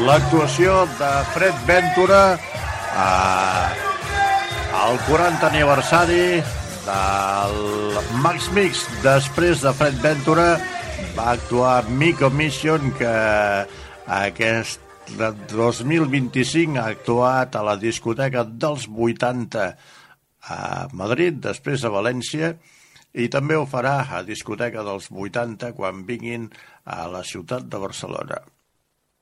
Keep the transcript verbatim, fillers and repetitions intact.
l'actuació de Fred Ventura al quaranta aniversari del Max Mix. Després de Fred Ventura va actuar Miko Mission, que aquest dos mil vint-i-cinc ha actuat a la discoteca dels vuitanta a Madrid, després a València, i també ho farà a discoteca dels vuitanta quan vinguin a la ciutat de Barcelona.